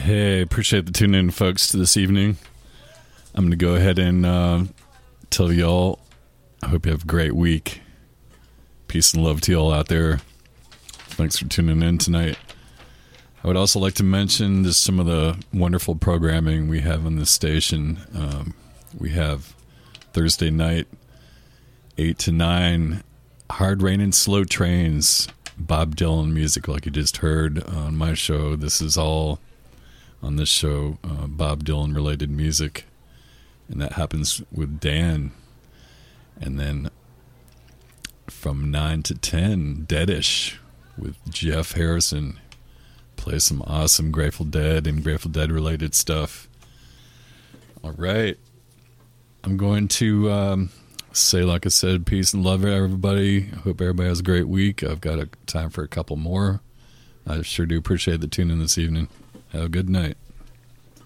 Hey, appreciate the tune in, folks, to this evening. I'm going to go ahead and tell y'all, I hope you have a great week. Peace and love to y'all out there. Thanks for tuning in tonight. I would also like to mention just some of the wonderful programming we have on this station. We have Thursday night, 8 to 9, Hard Rain and Slow Trains, Bob Dylan music like you just heard on my show. This is all on this show, Bob Dylan related music, and that happens with Dan. And then from 9 to 10, Deadish with Jeff Harrison. Play some awesome Grateful Dead and Grateful Dead related stuff. All right. I'm going to say, like I said, peace and love, everybody. I hope everybody has a great week. I've got time for a couple more. I sure do appreciate the tune in this evening. Have a good night.